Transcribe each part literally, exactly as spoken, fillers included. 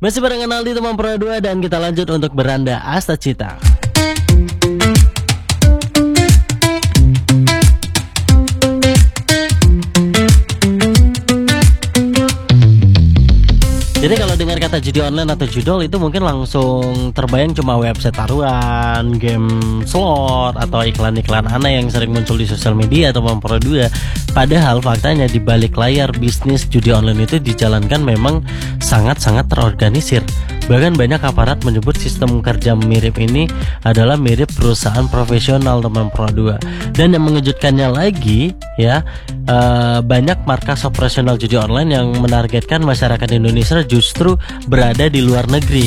Masih barengan Aldi teman Pro dua dan kita lanjut untuk beranda Asta Cita. Jadi kalau dengar kata judi online atau judol itu mungkin langsung terbayang cuma website taruhan, game slot, atau iklan-iklan aneh yang sering muncul di sosial media atau Pro dua. Padahal faktanya di balik layar bisnis judi online itu dijalankan memang sangat-sangat terorganisir. Bahkan banyak aparat menyebut sistem kerja mirip ini adalah mirip perusahaan profesional teman Pro dua. Dan yang mengejutkannya lagi ya, uh, banyak markas operasional judi online yang menargetkan masyarakat Indonesia justru berada di luar negeri.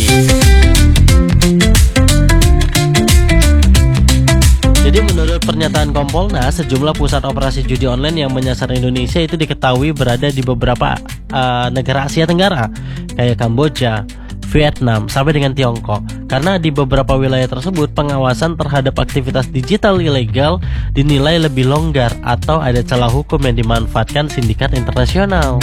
Jadi menurut pernyataan Kompolnas, sejumlah pusat operasi judi online yang menyasar Indonesia itu diketahui berada di beberapa uh, negara Asia Tenggara kayak Kamboja, Vietnam, sampai dengan Tiongkok. Karena di beberapa wilayah tersebut pengawasan terhadap aktivitas digital ilegal dinilai lebih longgar atau ada celah hukum yang dimanfaatkan sindikat internasional.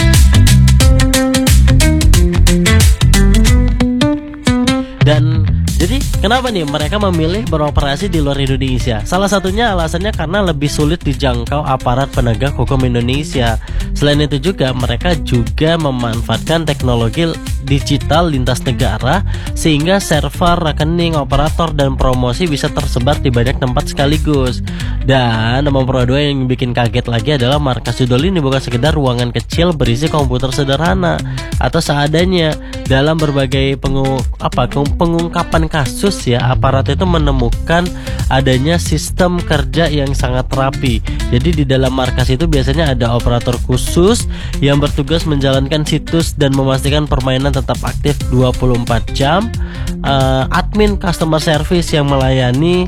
Dan jadi kenapa nih mereka memilih beroperasi di luar Indonesia? Salah satunya alasannya karena lebih sulit dijangkau aparat penegak hukum Indonesia. Selain itu juga mereka juga memanfaatkan teknologi digital lintas negara sehingga server, rekening, operator, dan promosi bisa tersebar di banyak tempat sekaligus. Dan nomor Pro dua yang bikin kaget lagi adalah markas judol ini bukan sekedar ruangan kecil berisi komputer sederhana atau seadanya. Dalam berbagai pengu, apa, pengungkapan kasus ya, aparat itu menemukan adanya sistem kerja yang sangat rapi. Jadi di dalam markas itu biasanya ada operator khusus yang bertugas menjalankan situs dan memastikan permainan tetap aktif dua puluh empat jam, uh, admin customer service yang melayani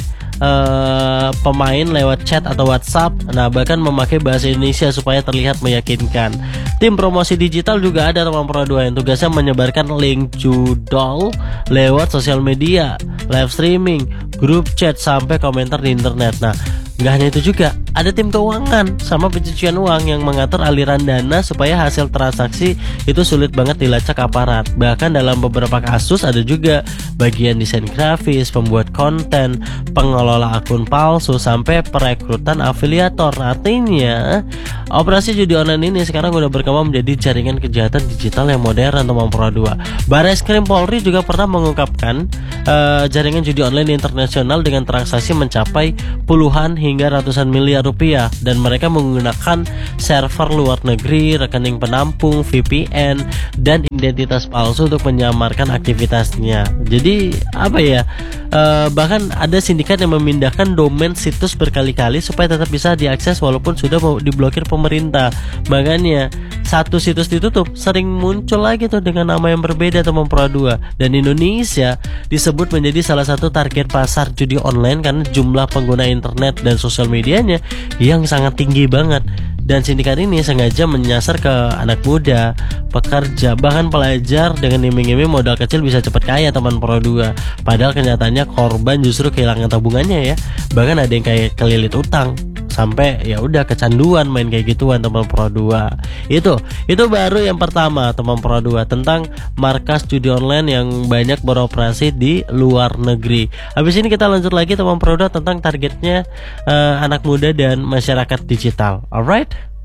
Uh, pemain lewat chat atau WhatsApp. Nah, bahkan memakai bahasa Indonesia supaya terlihat meyakinkan. Tim promosi digital juga ada teman Pro dua yang tugasnya menyebarkan link judol lewat sosial media, live streaming, grup chat, sampai komentar di internet. Nah, nggak hanya itu juga, ada tim keuangan sama pencucian uang yang mengatur aliran dana supaya hasil transaksi itu sulit banget dilacak aparat. Bahkan dalam beberapa kasus ada juga bagian desain grafis, pembuat konten, pengelola akun palsu, sampai perekrutan afiliator. Artinya operasi judi online ini sekarang udah berkembang menjadi jaringan kejahatan digital yang modern teman Pro dua. Barreskrim Polri juga pernah mengungkapkan uh, jaringan judi online internasional dengan transaksi mencapai puluhan hingga ratusan miliar rupiah, dan mereka menggunakan server luar negeri, rekening penampung, V P N, dan identitas palsu untuk menyamarkan aktivitasnya. Jadi apa ya, e, bahkan ada sindikat yang memindahkan domain situs berkali-kali supaya tetap bisa diakses walaupun sudah mau diblokir pemerintah. Makanya satu situs ditutup sering muncul lagi tuh dengan nama yang berbeda teman Pro dua. Dan Indonesia disebut menjadi salah satu target pasar judi online karena jumlah pengguna internet dan sosial medianya yang sangat tinggi banget. Dan sindikat ini sengaja menyasar ke anak muda, pekerja, bahkan pelajar dengan iming-iming modal kecil bisa cepat kaya teman Pro dua. Padahal kenyataannya korban justru kehilangan tabungannya ya. Bahkan ada yang kayak kelilit utang sampai ya udah kecanduan main kayak gituan teman Pro dua. Itu itu baru yang pertama teman Pro dua tentang markas judi online yang banyak beroperasi di luar negeri. Habis ini kita lanjut lagi teman Pro dua tentang targetnya uh, anak muda dan masyarakat digital. Alright?